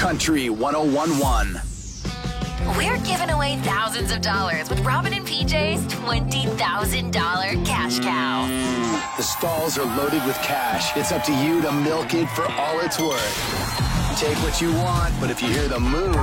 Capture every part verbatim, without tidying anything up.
Country one oh one one. We're giving away thousands of dollars with Robin and P J's twenty thousand dollars cash cow. The stalls are loaded with cash. It's up to you to milk it for all it's worth. Take what you want, but if you hear the moo,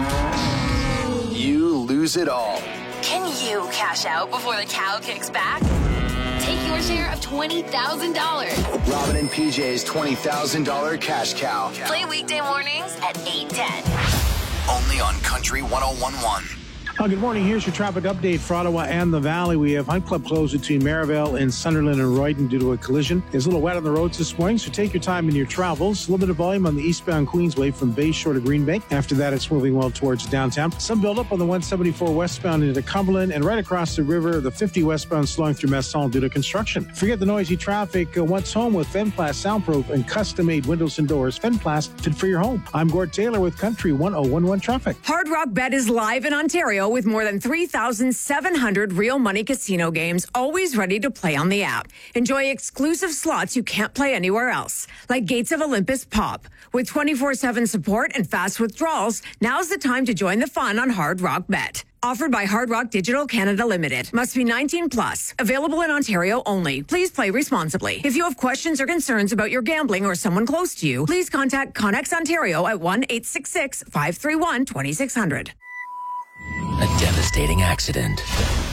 you lose it all. Can you cash out before the cow kicks back? Take your share of twenty thousand dollars. Robin and P J's twenty thousand dollars cash cow. Play weekday mornings at eight ten. Only on Country one oh one one. Uh, good morning. Here's your traffic update for Ottawa and the Valley. We have Hunt Club closed between Maryvale and Sunderland and Royden due to a collision. It's a little wet on the roads this morning, so take your time in your travels. A little bit of volume on the eastbound Queensway from Bayshore to Green Bay. After that, it's moving well towards downtown. Some buildup on the one seventy-four westbound into Cumberland, and right across the river, the fifty westbound slowing through Masson due to construction. Forget the noisy traffic. Uh, once home with Fenplast soundproof and custom-made windows and doors. Fenplast, fit for your home. I'm Gord Taylor with Country one oh one one Traffic. Hard Rock Bet is live in Ontario with more than three thousand seven hundred real money casino games, always ready to play on the app. Enjoy exclusive slots you can't play anywhere else, like Gates of Olympus Pop. With twenty-four seven support and fast withdrawals, now's the time to join the fun on Hard Rock Bet. Offered by Hard Rock Digital Canada Limited. Must be nineteen plus. Available in Ontario only. Please play responsibly. If you have questions or concerns about your gambling or someone close to you, please contact Connex Ontario at one eight six six, five three one, two six zero zero. A devastating accident.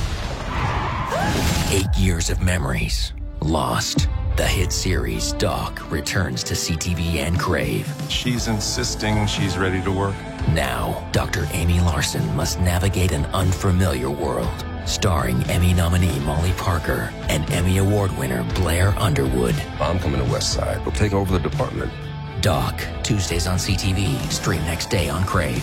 Eight years of memories lost. The hit series Doc returns to C T V and Crave. She's insisting she's ready to work. Now, Doctor Amy Larson must navigate an unfamiliar world. Starring Emmy nominee Molly Parker and Emmy Award winner Blair Underwood. I'm coming to West Side. We'll take over the department. Doc, Tuesdays on C T V. Stream next day on Crave.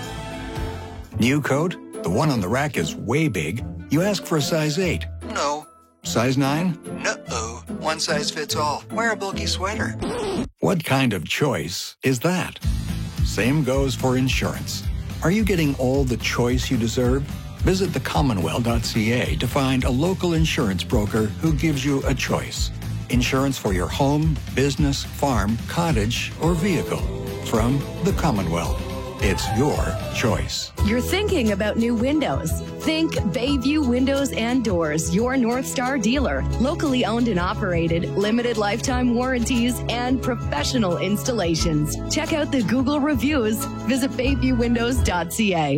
New coat? The one on the rack is way big. You ask for a size eight. No. Size nine? No-oh. One size fits all. Wear a bulky sweater. What kind of choice is that? Same goes for insurance. Are you getting all the choice you deserve? Visit the commonwealth dot c a to find a local insurance broker who gives you a choice. Insurance for your home, business, farm, cottage, or vehicle. From the Commonwealth. It's your choice. You're thinking about new windows. Think Bayview Windows and Doors, your North Star dealer. Locally owned and operated, limited lifetime warranties, and professional installations. Check out the Google reviews. Visit bayview windows dot c a.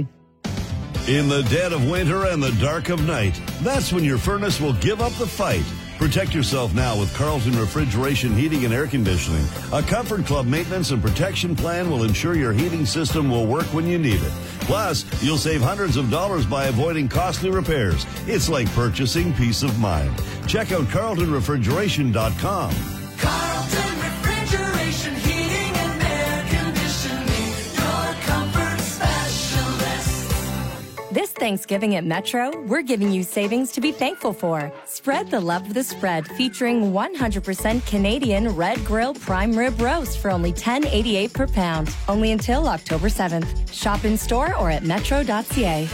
In the dead of winter and the dark of night, that's when your furnace will give up the fight. Protect yourself now with Carlton Refrigeration Heating and Air Conditioning. A Comfort Club maintenance and protection plan will ensure your heating system will work when you need it. Plus, you'll save hundreds of dollars by avoiding costly repairs. It's like purchasing peace of mind. Check out carlton refrigeration dot com. Carlton Refrigeration Heating and Air Conditioning, your comfort specialist. This Thanksgiving at Metro, we're giving you savings to be thankful for. Spread the love of the spread, featuring one hundred percent Canadian Red Grill Prime Rib Roast for only ten dollars and eighty-eight cents per pound. Only until October seventh. Shop in store or at metro dot c a.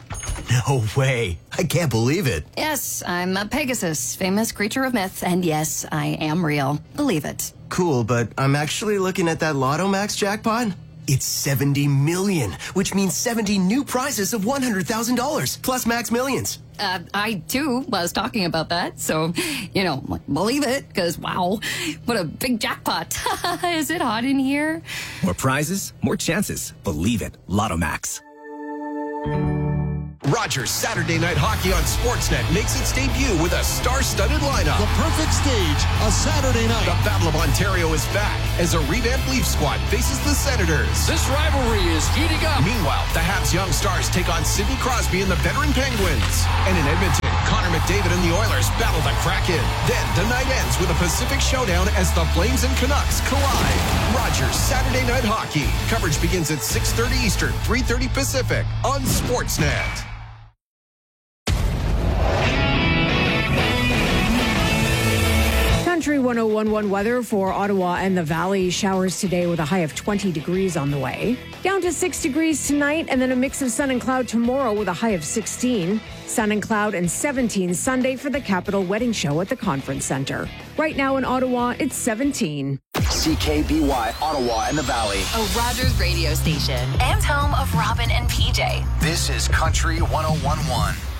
No way. I can't believe it. Yes, I'm a Pegasus, famous creature of myth, and yes, I am real. Believe it. Cool, but I'm actually looking at that Lotto Max jackpot. It's seventy million, which means seventy new prizes of one hundred thousand dollars, plus Max Millions. Uh, I, too, was talking about that, so, you know, believe it, because, wow, what a big jackpot. Is it hot in here? More prizes, more chances. Believe it. Lotto Max. Rogers Saturday Night Hockey on Sportsnet makes its debut with a star-studded lineup. The perfect stage, a Saturday night. The Battle of Ontario is back as a revamped Leaf squad faces the Senators. This rivalry is heating up. Meanwhile, the Habs' young stars take on Sidney Crosby and the veteran Penguins. And in Edmonton, Connor McDavid and the Oilers battle the Kraken. Then the night ends with a Pacific showdown as the Flames and Canucks collide. Rogers Saturday Night Hockey. Coverage begins at six thirty Eastern, three thirty Pacific on Sportsnet. Country one oh one one weather for Ottawa and the Valley. Showers today with a high of twenty degrees on the way. Down to six degrees tonight, and then a mix of sun and cloud tomorrow with a high of sixteen. Sun and cloud and seventeen Sunday for the Capital Wedding Show at the Conference Center. Right now in Ottawa, it's seventeen. C K B Y, Ottawa and the Valley. A Rogers radio station and home of Robin and P J. This is Country one oh one point one.